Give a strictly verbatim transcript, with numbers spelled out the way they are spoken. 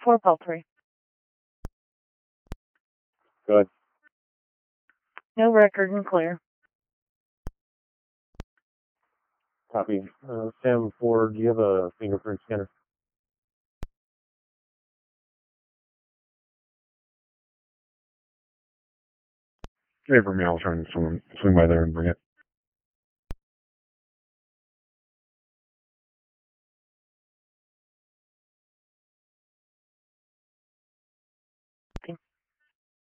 four, call three. Go ahead. No record and clear. Copy. Uh, Sam four, do you have a fingerprint scanner? Okay, for me, I'll try and swing, swing by there and bring it.